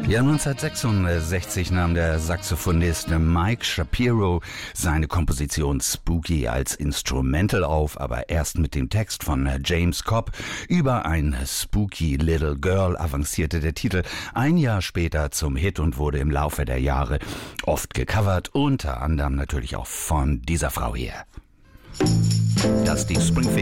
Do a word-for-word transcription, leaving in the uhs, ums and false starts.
Ja, neunzehnhundertsechsundsechzig nahm der Saxophonist Mike Shapiro seine Komposition Spooky als Instrumental auf, aber erst mit dem Text von James Cobb. Über ein Spooky Little Girl avancierte der Titel ein Jahr später zum Hit und wurde im Laufe der Jahre oft gecovert, unter anderem natürlich auch von dieser Frau hier. Dusty Springfield.